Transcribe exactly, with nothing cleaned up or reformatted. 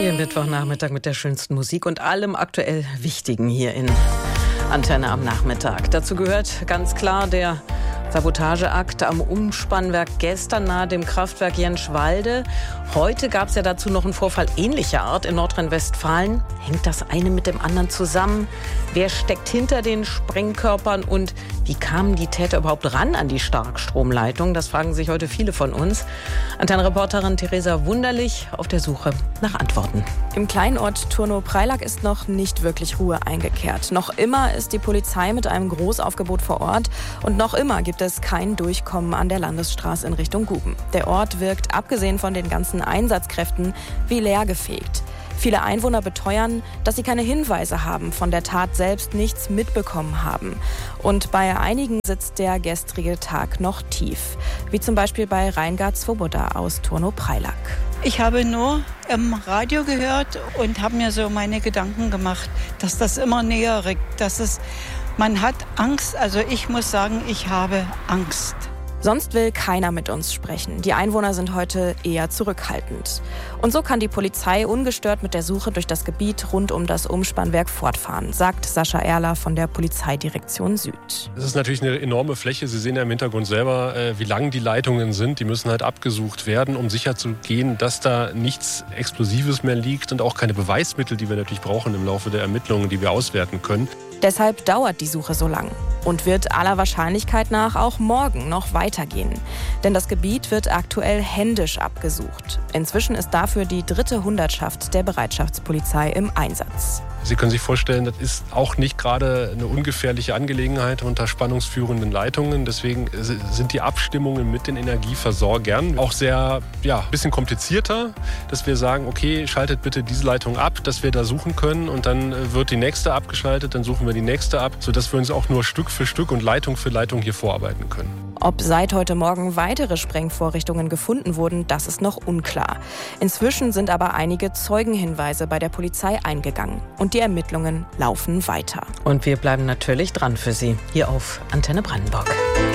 Ihr Mittwochnachmittag mit der schönsten Musik und allem aktuell Wichtigen hier in Antenne am Nachmittag. Dazu gehört ganz klar der Sabotageakt am Umspannwerk gestern nahe dem Kraftwerk Jenschwalde. Heute gab es ja dazu noch einen Vorfall ähnlicher Art in Nordrhein-Westfalen. Hängt das eine mit dem anderen zusammen? Wer steckt hinter den Sprengkörpern und wie kamen die Täter überhaupt ran an die Starkstromleitung? Das fragen sich heute viele von uns. Antenne-Reporterin Theresa Wunderlich auf der Suche nach Antworten. Im kleinen Ort Turnow-Preilack ist noch nicht wirklich Ruhe eingekehrt. Noch immer ist die Polizei mit einem Großaufgebot vor Ort und noch immer gibt es kein Durchkommen an der Landesstraße in Richtung Guben. Der Ort wirkt, abgesehen von den ganzen Einsatzkräften, wie leergefegt. Viele Einwohner beteuern, dass sie keine Hinweise haben, von der Tat selbst nichts mitbekommen haben. Und bei einigen sitzt der gestrige Tag noch tief, wie zum Beispiel bei Reingard Svoboda aus Turnow-Preilack. Ich habe nur im Radio gehört und habe mir so meine Gedanken gemacht, dass das immer näher rückt, dass es, man hat Angst, also ich muss sagen, ich habe Angst. Sonst will keiner mit uns sprechen. Die Einwohner sind heute eher zurückhaltend. Und so kann die Polizei ungestört mit der Suche durch das Gebiet rund um das Umspannwerk fortfahren, sagt Sascha Erler von der Polizeidirektion Süd. Es ist natürlich eine enorme Fläche. Sie sehen ja im Hintergrund selber, wie lang die Leitungen sind. Die müssen halt abgesucht werden, um sicherzugehen, dass da nichts Explosives mehr liegt und auch keine Beweismittel, die wir natürlich brauchen im Laufe der Ermittlungen, die wir auswerten können. Deshalb dauert die Suche so lang und wird aller Wahrscheinlichkeit nach auch morgen noch weitergehen. Denn das Gebiet wird aktuell händisch abgesucht. Inzwischen ist dafür die dritte Hundertschaft der Bereitschaftspolizei im Einsatz. Sie können sich vorstellen, das ist auch nicht gerade eine ungefährliche Angelegenheit unter spannungsführenden Leitungen. Deswegen sind die Abstimmungen mit den Energieversorgern auch sehr, ja, ein bisschen komplizierter, dass wir sagen, okay, schaltet bitte diese Leitung ab, dass wir da suchen können und dann wird die nächste abgeschaltet, dann suchen wir die nächste ab, sodass wir uns auch nur Stück für Stück und Leitung für Leitung hier vorarbeiten können. Ob seit heute Morgen weitere Sprengvorrichtungen gefunden wurden, das ist noch unklar. Inzwischen sind aber einige Zeugenhinweise bei der Polizei eingegangen und die Ermittlungen laufen weiter. Und wir bleiben natürlich dran für Sie hier auf Antenne Brandenburg.